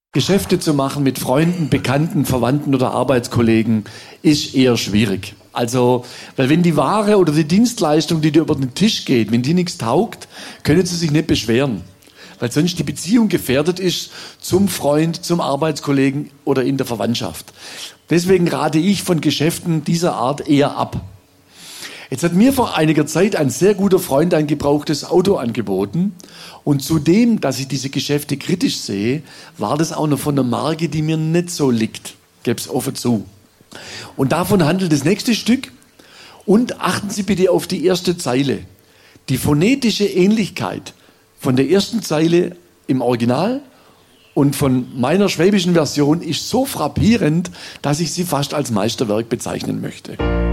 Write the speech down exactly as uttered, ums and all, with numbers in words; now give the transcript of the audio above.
Geschäfte zu machen mit Freunden, Bekannten, Verwandten oder Arbeitskollegen ist eher schwierig. Also, weil wenn die Ware oder die Dienstleistung, die dir über den Tisch geht, wenn die nichts taugt, können sie sich nicht beschweren. Weil sonst die Beziehung gefährdet ist zum Freund, zum Arbeitskollegen oder in der Verwandtschaft. Deswegen rate ich von Geschäften dieser Art eher ab. Jetzt hat mir vor einiger Zeit ein sehr guter Freund ein gebrauchtes Auto angeboten. Und zudem, dass ich diese Geschäfte kritisch sehe, war das auch noch von einer Marke, die mir nicht so liegt. Gebe es offen zu. Und davon handelt das nächste Stück. Und achten Sie bitte auf die erste Zeile. Die phonetische Ähnlichkeit von der ersten Zeile im Original und von meiner schwäbischen Version ist so frappierend, dass ich sie fast als Meisterwerk bezeichnen möchte.